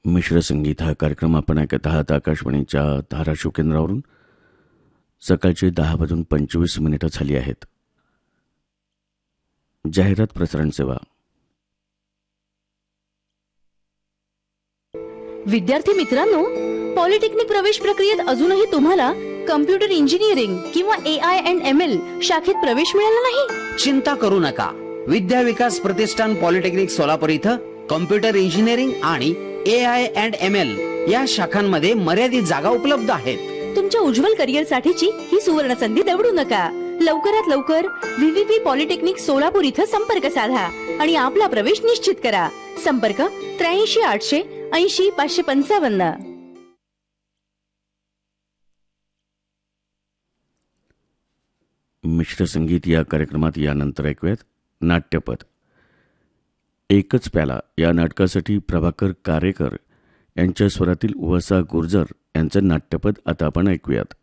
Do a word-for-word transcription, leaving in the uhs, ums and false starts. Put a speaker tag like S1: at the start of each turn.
S1: मिश्र संगीत हा कार्यक्रम आपण ऐकत आहात आकाशवाणीच्या धाराशिव केंद्रावरून. सकाळचे दहा वाजून पंचवीस मिनिटं झाली आहेत. जाहिरात प्रसारण सेवा.
S2: विद्यार्थी मित्रांनो, पॉलिटेक्निक प्रवेश प्रक्रियेत अजूनही तुम्हाला कम्प्युटर इंजिनिअरिंग किंवा ए आय अँड एम एल शाखेत प्रवेश मिळाला नाही?
S3: चिंता करू नका. विद्या विकास प्रतिष्ठान पॉलिटेक्निक सोलापूर इथं कम्प्युटर इंजिनिअरिंग आणि ए आय अँड एम एल या शाखांमध्ये मर्यादित जागा उपलब्ध आहेत.
S2: तुमच्या उज्ज्वल करिअर साठीची ही सुवर्ण संधी दवडू नका. लवकरात लवकर व्हीव्हीपी पॉलिटेक्निक सोलापूर इथं संपर्क साधा आणि आपला प्रवेश निश्चित करा. संपर्क त्र्याऐंशी आठशे ऐंशी पाचशे पंचावन्न.
S1: मिश्र संगीत या कार्यक्रमात यानंतर ऐकूयात नाट्यपद. एकच प्याला या नाटकासाठी प्रभाकर कारेकर यांच्या स्वरातील वसा गुर्जर यांचं नाट्यपद आता आपण ऐकूयात.